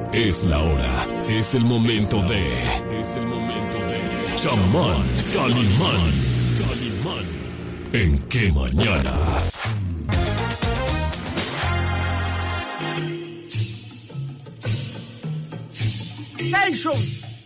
Es la hora, es el momento de Chamán Calimán. ¿En qué mañanas? Nelson,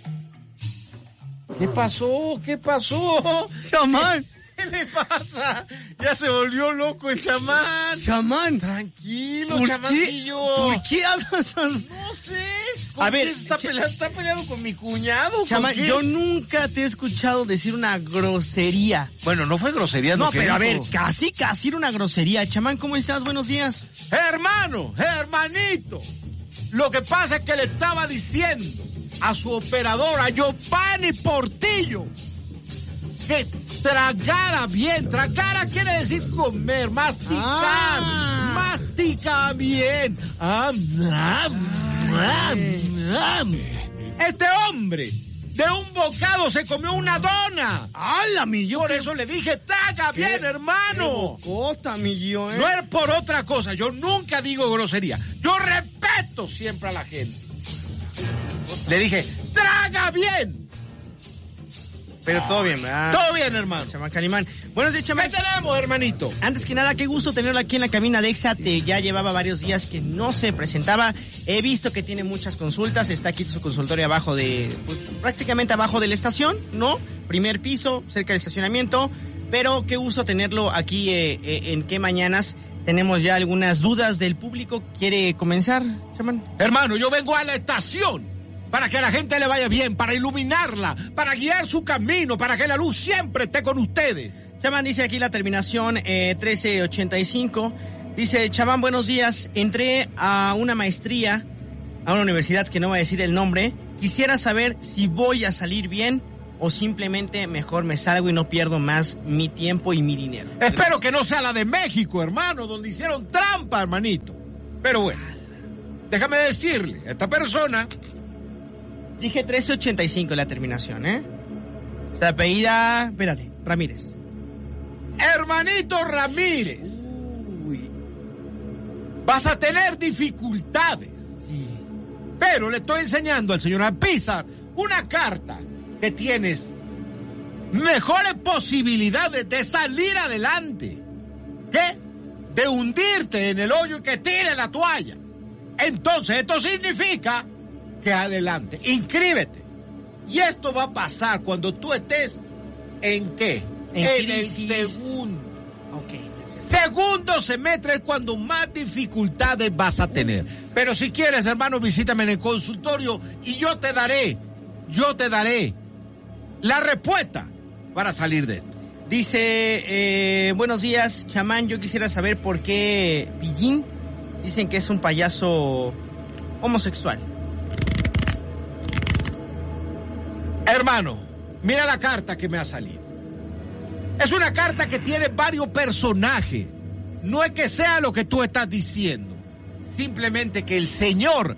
¿qué pasó? Chamán. ¿Qué le pasa? Ya se volvió loco el chamán. Chamán. Tranquilo, ¿Por chamancillo. ¿Por qué hablas así? No sé. A ver, está peleando con mi cuñado. Chamán, yo nunca te he escuchado decir una grosería. Bueno, no fue grosería. No, que pero dijo. a ver, casi era una grosería. Chamán, ¿cómo estás? Buenos días. Hermanito. Lo que pasa es que le estaba diciendo a su operadora, Giovanni Portillo, que tragara bien. Tragara quiere decir comer, masticar. Mastica bien. Este hombre de un bocado se comió una dona. ¡Hala, mi Por eso le dije, traga bien, hermano. Costa, mi yo, No es por otra cosa. Yo nunca digo grosería. Yo respeto siempre a la gente. Le dije, traga bien. Pero todo bien, ¿verdad? Todo bien, hermano. Chamán Calimán. Buenos días, Chamán. ¿Qué tenemos, hermanito? Antes que nada, qué gusto tenerlo aquí en la cabina de Exate. Ya llevaba varios días que no se presentaba. He visto que tiene muchas consultas. Está aquí su consultorio abajo prácticamente abajo de la estación, ¿no? Primer piso, cerca del estacionamiento. Pero qué gusto tenerlo aquí en Qué Mañanas. Tenemos ya algunas dudas del público. ¿Quiere comenzar, Chamán? Hermano, yo vengo a la estación para que a la gente le vaya bien, para iluminarla, para guiar su camino, para que la luz siempre esté con ustedes. Chamán, dice aquí la terminación 1385. Dice, Chamán, buenos días. Entré a una maestría, a una universidad que no voy a decir el nombre. Quisiera saber si voy a salir bien o simplemente mejor me salgo y no pierdo más mi tiempo y mi dinero. Espero que no sea la de México, hermano, donde hicieron trampa, hermanito. Pero bueno, déjame decirle, esta persona... Dije 1385 la terminación, ¿eh? Se apellida... Espérate, Ramírez. Hermanito Ramírez. Uy. Vas a tener dificultades. Sí. Pero le estoy enseñando al señor Alpizar una carta que tienes mejores posibilidades de salir adelante. ¿Qué? De hundirte en el hoyo y que tire la toalla. Entonces, esto significa que adelante, inscríbete. Y esto va a pasar cuando tú estés ¿en qué? En el segundo. Segundo semestre es cuando más dificultades vas a tener. Pero si quieres, hermano, visítame en el consultorio y yo te daré la respuesta para salir de esto. Dice, buenos días, Chamán, yo quisiera saber por qué Pillín dicen que es un payaso homosexual. Hermano, mira la carta que me ha salido. Es una carta que tiene varios personajes. No es que sea lo que tú estás diciendo. Simplemente que el Señor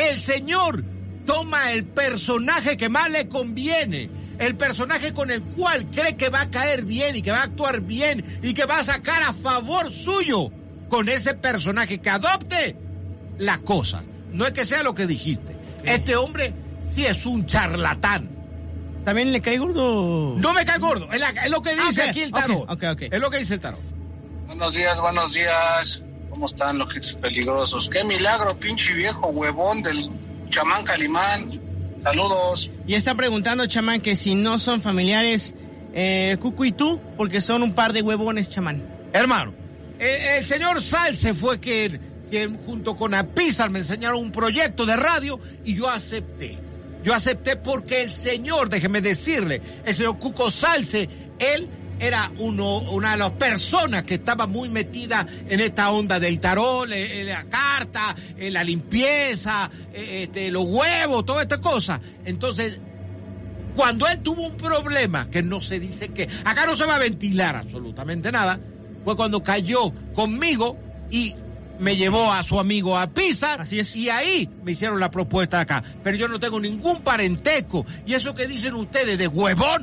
toma el personaje que más le conviene. El personaje con el cual cree que va a caer bien y que va a actuar bien y que va a sacar a favor suyo con ese personaje que adopte la cosa. No es que sea lo que dijiste. Okay. Este hombre sí es un charlatán. ¿También le cae gordo? No me cae gordo, es lo que dice aquí el tarot. Okay. Es lo que dice el tarot. Buenos días. ¿Cómo están, loquitos peligrosos? ¡Qué milagro, pinche viejo huevón del Chamán Calimán! Saludos. Y están preguntando, Chamán, que si no son familiares Cucu y tú, porque son un par de huevones, Chamán. Hermano, el señor Salce fue quien junto con Alpizar me enseñaron un proyecto de radio y yo acepté. Yo acepté porque el señor, déjeme decirle, el señor Cuco Salce, él era una de las personas que estaba muy metida en esta onda del tarot, en la carta, en la limpieza, los huevos, toda esta cosa. Entonces, cuando él tuvo un problema, que no se dice que, acá no se va a ventilar absolutamente nada, fue cuando cayó conmigo y me llevó a su amigo Alpizar. Así es. Y ahí me hicieron la propuesta acá. Pero yo no tengo ningún parentesco. Y eso que dicen ustedes de huevón,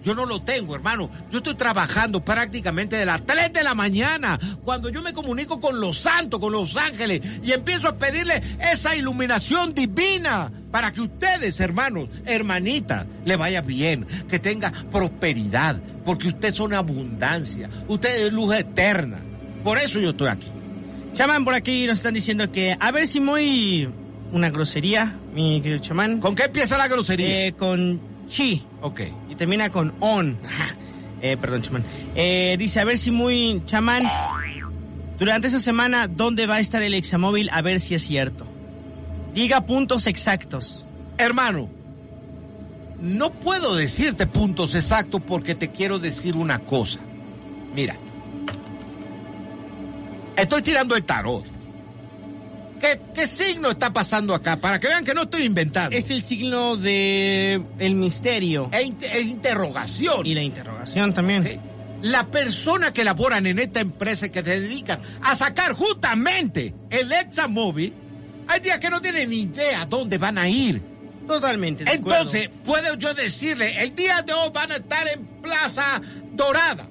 Yo no lo tengo, hermano. Yo estoy trabajando prácticamente de las 3 de la mañana, cuando yo me comunico con los santos, con los ángeles, y empiezo a pedirle esa iluminación divina para que ustedes, hermanos, hermanitas, le vaya bien, que tenga prosperidad, porque ustedes son abundancia, ustedes es luz eterna. Por eso yo estoy aquí. Chamán, por aquí nos están diciendo que a ver si muy una grosería, mi querido chamán. ¿Con qué empieza la grosería? Con chi. Ok. Y termina con on. Perdón, chamán. Dice, a ver si muy chamán, durante esa semana, ¿dónde va a estar el Examóvil? A ver si es cierto. Diga puntos exactos. Hermano, no puedo decirte puntos exactos porque te quiero decir una cosa. Mira, estoy tirando el tarot. ¿Qué signo está pasando acá? Para que vean que no estoy inventando. Es el signo de el misterio. Es interrogación. Y la interrogación también. ¿Okay? La persona que laboran en esta empresa que se dedican a sacar justamente el Examóvil, hay días que no tienen ni idea dónde van a ir. Totalmente. Entonces, puedo yo decirle, el día de hoy van a estar en Plaza Dorada.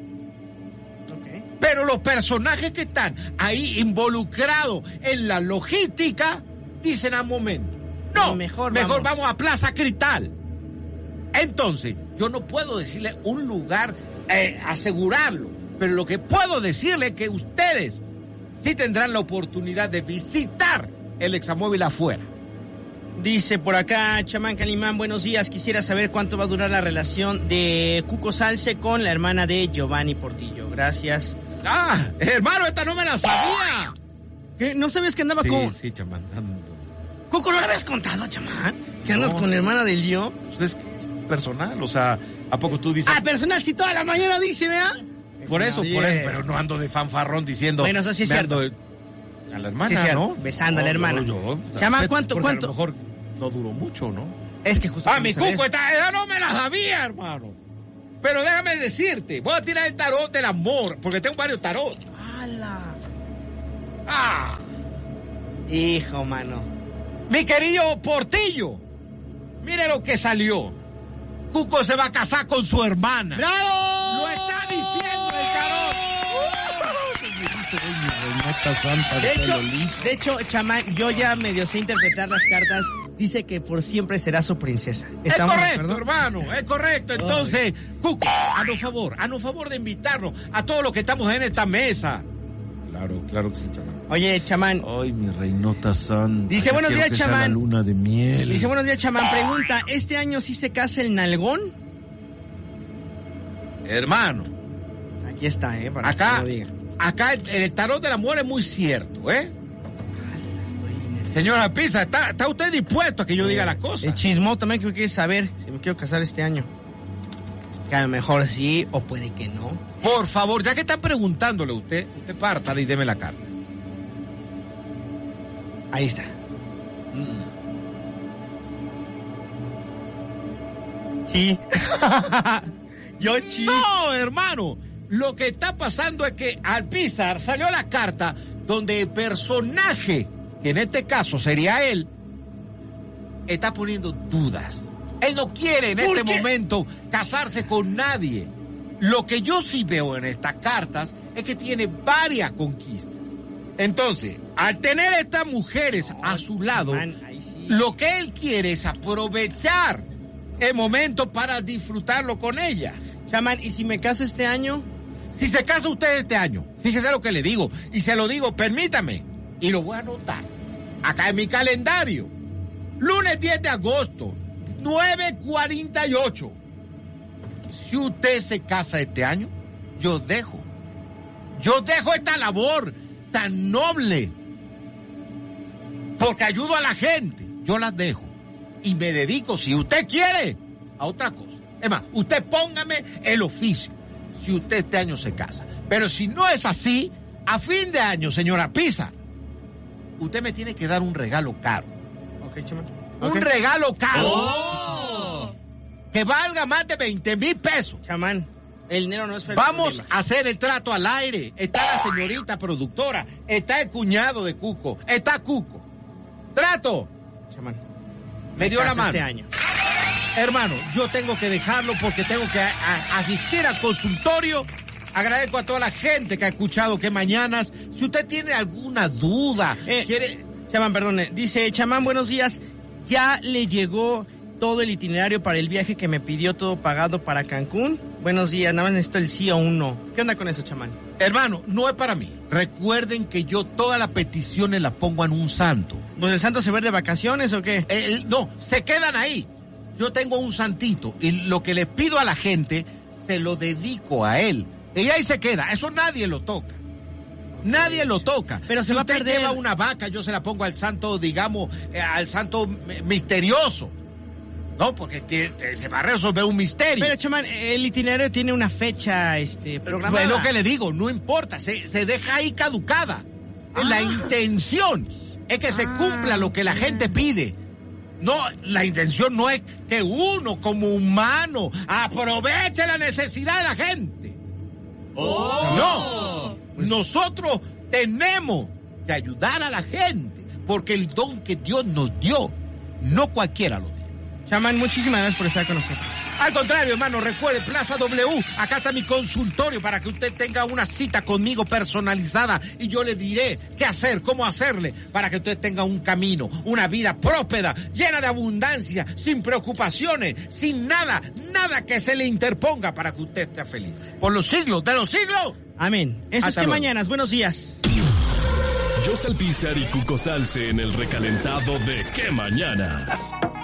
Pero los personajes que están ahí involucrados en la logística dicen al momento, no, mejor vamos a Plaza Cristal. Entonces, yo no puedo decirle un lugar, asegurarlo, pero lo que puedo decirle es que ustedes sí tendrán la oportunidad de visitar el Examóvil afuera. Dice por acá, chamán Calimán, buenos días. Quisiera saber cuánto va a durar la relación de Cuco Salce con la hermana de Giovanni Portillo. Gracias. Ah, hermano, esta no me la sabía. ¿Qué? ¿No sabías que andaba con...? Sí, chamán. ¿Cuco no le habías contado, chamán? ¿Que andas con la hermana del Dio? Pues es personal, o sea, ¿a poco tú dices...? Ah, personal, si toda la mañana dice, ¿vea? Por eso, pero no ando de fanfarrón diciendo... Bueno, eso sí es cierto. A la hermana, sí, ¿no? Besando a la hermana. Yo, chamán, ¿cuánto? A lo mejor no duró mucho, ¿no? Es que justo... Ah, mi Cuco, esa no me la sabía, hermano. Pero déjame decirte, voy a tirar el tarot del amor, porque tengo varios tarot. ¡Hala! ¡Ah! Hijo, mano. Mi querido Portillo, mire lo que salió. Cuco se va a casar con su hermana. ¡Bravo! Lo está diciendo el tarot. De hecho, chamán, yo ya medio sé interpretar las cartas. Dice que por siempre será su princesa. Es correcto, hermano, es correcto. Entonces, Cuco, haznos favor de invitarnos a todos los que estamos en esta mesa. Claro que sí, chamán. Oye, chamán. Ay, mi reinota santa. Dice, buenos días, chamán. La luna de miel. Dice, buenos días, chamán. Pregunta, ¿este año sí se casa el nalgón? Hermano. Aquí está, para acá, que lo diga. Acá el tarot del amor es muy cierto, Señora Pisa, ¿está usted dispuesto a que yo diga las cosas? El chismoso también que quiere saber si me quiero casar este año. Que a lo mejor sí, o puede que no. Por favor, ya que está preguntándole usted pártale y deme la carta. Ahí está. Sí. No, hermano. Lo que está pasando es que al Pizar salió la carta donde el personaje, que en este caso sería él, está poniendo dudas. Él no quiere en este momento casarse con nadie. Lo que yo sí veo en estas cartas es que tiene varias conquistas. Entonces, al tener estas mujeres a su lado, lo que él quiere es aprovechar el momento para disfrutarlo con ella. Chamán, ¿y si me caso este año? Si se casa usted este año, fíjese lo que le digo, y se lo digo, permítame, y lo voy a anotar acá en mi calendario. Lunes 10 de agosto, 9:48. Si usted se casa este año, yo dejo esta labor tan noble, porque ayudo a la gente, yo las dejo, y me dedico, si usted quiere, a otra cosa. Es más, usted póngame el oficio, si usted este año se casa. Pero si no es así, a fin de año, señora Pisa, usted me tiene que dar un regalo caro. Ok, chamán. Un regalo caro. Que valga más de 20,000 pesos. Chamán, el dinero no es... Vamos a hacer el trato al aire. Está la señorita productora, está el cuñado de Cuco, está Cuco. Trato. Chamán. Me dio la mano. Este año. Hermano, yo tengo que dejarlo porque tengo que asistir al consultorio. Agradezco a toda la gente que ha escuchado Que Mañanas. Si usted tiene alguna duda, quiere... Chamán, perdone. Dice, chamán, buenos días. Ya le llegó todo el itinerario para el viaje que me pidió, todo pagado para Cancún. Buenos días, nada más necesito el sí o un no. ¿Qué onda con eso, chamán? Hermano, no es para mí. Recuerden que yo todas las peticiones las pongo en un santo. ¿Pues el santo se va de vacaciones o qué? No, se quedan ahí. Yo tengo un santito y lo que le pido a la gente, se lo dedico a él. Y ahí se queda. Eso nadie lo toca. Nadie lo toca. Pero se si va a usted perder. lleva una vaca, yo se la pongo al santo, digamos, al santo misterioso. No, porque te va a resolver un misterio. Pero, chamán, el itinerario tiene una fecha, programada. Es lo que le digo, no importa, se deja ahí caducada. La intención es que se cumpla lo que la gente pide. No, la intención no es que uno como humano aproveche la necesidad de la gente. No, nosotros tenemos que ayudar a la gente porque el don que Dios nos dio, no cualquiera lo tiene. Chamán, muchísimas gracias por estar con nosotros. Al contrario, hermano, recuerde, Plaza W, acá está mi consultorio para que usted tenga una cita conmigo personalizada y yo le diré qué hacer, cómo hacerle, para que usted tenga un camino, una vida próspera, llena de abundancia, sin preocupaciones, sin nada que se le interponga para que usted esté feliz. Por los siglos de los siglos. Amén. Esto es Que Mañanas. Buenos días. Yo Salpizar y Cuco Salce en el recalentado de Que Mañanas.